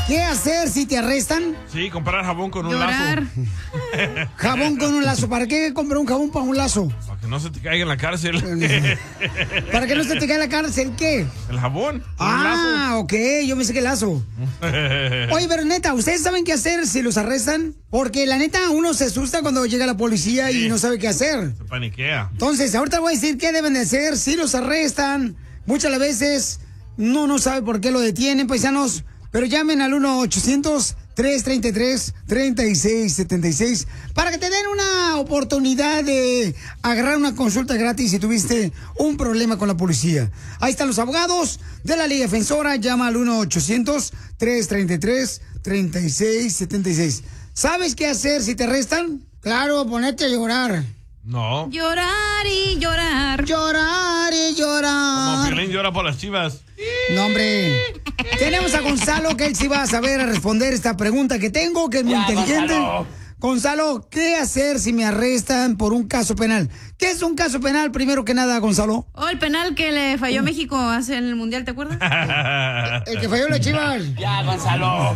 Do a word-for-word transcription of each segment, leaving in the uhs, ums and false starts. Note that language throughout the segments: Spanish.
¿Qué hacer si te arrestan? Sí, comprar jabón con un Llorar. lazo. Jabón con un lazo. ¿Para qué comprar un jabón para un lazo? Para que no se te caiga en la cárcel. ¿Para que no se te caiga en la cárcel qué? El jabón. Ah, ok, yo me sé que el lazo. Oye, pero neta, ¿ustedes saben qué hacer si los arrestan? Porque la neta, uno se asusta cuando llega la policía sí. y no sabe qué hacer. Se paniquea. Entonces, ahorita voy a decir qué deben de hacer si los arrestan. Muchas veces no, no sabe por qué lo detienen, paisanos. Pero llamen al uno ochocientos, tres treinta y tres, treinta y seis setenta y seis para que te den una oportunidad de agarrar una consulta gratis si tuviste un problema con la policía. Ahí están los abogados de la Liga Defensora. Llama al uno ochocientos, tres treinta y tres, treinta y seis setenta y seis. ¿Sabes qué hacer si te arrestan? Claro, ponerte a llorar. No. Llorar y llorar. Llorar y llorar. Como Piolín llora por las Chivas. No, hombre. Tenemos a Gonzalo, que él sí va a saber a responder esta pregunta que tengo, que es muy Ya, inteligente. Gonzalo. Gonzalo, ¿qué hacer si me arrestan por un caso penal? ¿Qué es un caso penal, primero que nada, Gonzalo? O el penal que le falló a México hace en el Mundial, ¿te acuerdas? El que falló la Chivas. Ya, Gonzalo.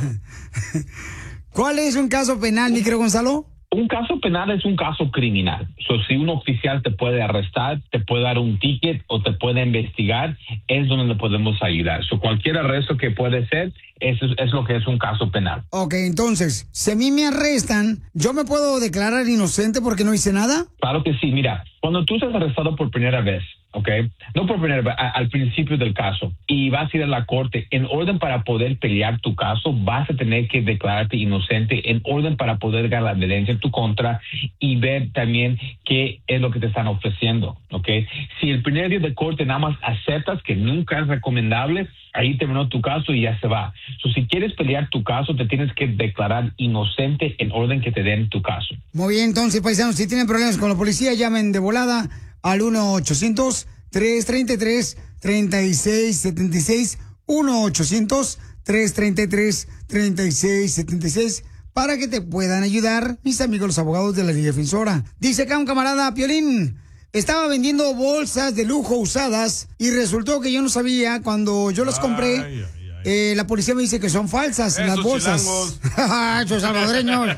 ¿Cuál es un caso penal, mi querido Gonzalo? Un caso penal es un caso criminal. So, si un oficial te puede arrestar, te puede dar un ticket o te puede investigar, es donde le podemos ayudar. So, cualquier arresto que puede ser, eso es, es lo que es un caso penal. Ok, entonces, si a mí me arrestan, ¿yo me puedo declarar inocente porque no hice nada? Claro que sí. Mira, cuando tú estás arrestado por primera vez, ¿ok? No por primera vez, a- al principio del caso, y vas a ir a la corte, en orden para poder pelear tu caso, vas a tener que declararte inocente, en orden para poder ganar la evidencia en tu contra y ver también qué es lo que te están ofreciendo, ¿ok? Si el primer día de corte nada más aceptas que nunca es recomendable, ahí terminó tu caso y ya se va. So, si quieres pelear tu caso, te tienes que declarar inocente en orden que te den tu caso. Muy bien, entonces, paisanos, si tienen problemas con la policía, llamen de volada al uno ochocientos, tres treinta y tres, treinta y seis setenta y seis, uno ochocientos, tres treinta y tres, treinta y seis setenta y seis, para que te puedan ayudar mis amigos los abogados de la Liga Defensora. Dice acá un camarada, Piolín, estaba vendiendo bolsas de lujo usadas y resultó que yo no sabía, cuando yo las compré, Ay, ay, ay. eh, la policía me dice que son falsas las Esos bolsas. chilangos. Esos salvadoreños.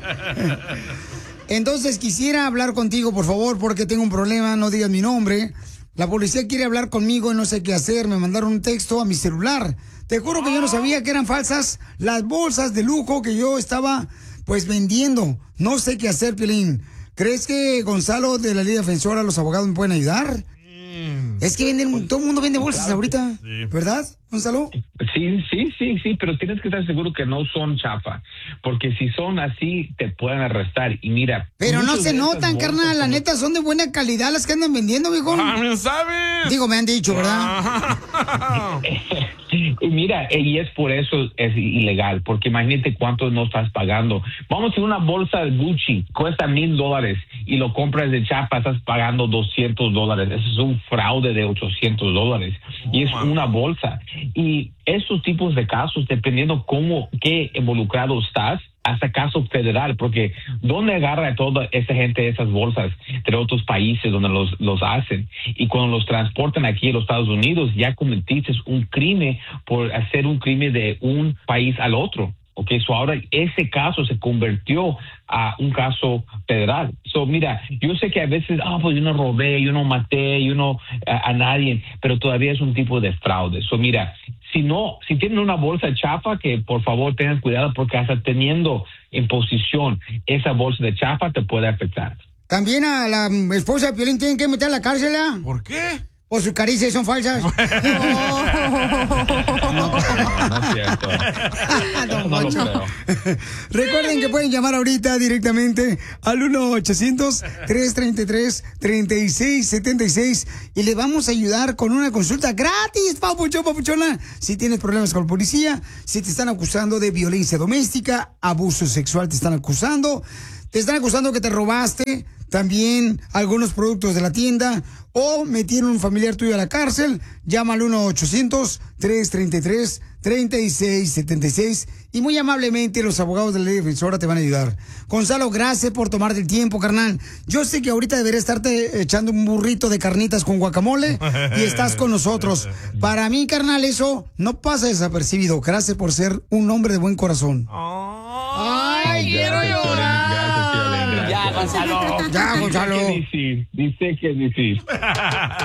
Entonces quisiera hablar contigo, por favor, porque tengo un problema, no digas mi nombre. La policía quiere hablar conmigo y no sé qué hacer. Me mandaron un texto a mi celular. Te juro que yo no sabía que eran falsas las bolsas de lujo que yo estaba, pues, vendiendo. No sé qué hacer, Piolín. ¿Crees que Gonzalo de la Liga Defensora, los abogados, me pueden ayudar? Mm. Es que venden, todo el mundo vende bolsas Claro. ahorita, Sí. ¿verdad, Gonzalo? Sí, sí, sí, sí, pero tienes que estar seguro que no son chafa, porque si son así, te pueden arrestar. Y mira... Pero no muchos se de esas notan, bolsas carnal, la son- neta, son de buena calidad las que andan vendiendo, viejo. Ah, ¿me sabes? Digo, me han dicho, ¿verdad? Ah. Y mira, y es por eso es ilegal, porque imagínate cuánto no estás pagando. Vamos a una bolsa de Gucci, cuesta mil dólares, y lo compras de chapa, estás pagando doscientos dólares. Eso es un fraude de ochocientos dólares. Y es una bolsa. Y esos tipos de casos, dependiendo cómo, qué involucrado estás, hasta caso federal, porque ¿dónde agarra toda esa gente esas bolsas de otros países donde los, los hacen? Y cuando los transportan aquí a los Estados Unidos, ya cometiste un crimen por hacer un crimen de un país al otro. Ok, so ahora ese caso se convirtió a un caso federal. So, mira, yo sé que a veces, ah, pues yo no robé, yo no maté, yo no a, a nadie, pero todavía es un tipo de fraude. So, mira, si no, si tienen una bolsa chafa, que por favor tengan cuidado, porque hasta teniendo en posición esa bolsa de chafa te puede afectar. También a la mm, esposa de Piolín tienen que meter a la cárcel, ¿ah? ¿Por qué? O sus caricias son falsas. No, no es cierto. Don No lo Poncho. creo. Recuerden que pueden llamar ahorita directamente al uno ochocientos, tres treinta y tres, treinta y seis setenta y seis y le vamos a ayudar con una consulta gratis, papuchón, papuchona. Si tienes problemas con la policía, si te están acusando de violencia doméstica, abuso sexual te están acusando, te están acusando que te robaste también algunos productos de la tienda o metieron un familiar tuyo a la cárcel, llama al uno ochocientos, tres treinta y tres, treinta y seis setenta y seis y muy amablemente los abogados de la ley defensora te van a ayudar. Gonzalo, gracias por tomarte el tiempo, carnal. Yo sé que ahorita debería estarte echando un burrito de carnitas con guacamole y estás con nosotros. Para mí, carnal, eso no pasa desapercibido. Gracias por ser un hombre de buen corazón. Ay, quiero llorar. Gracias, Piolín, gracias. Ya, Gonzalo. Ya, Gonzalo. Dice que decir, dice que decir.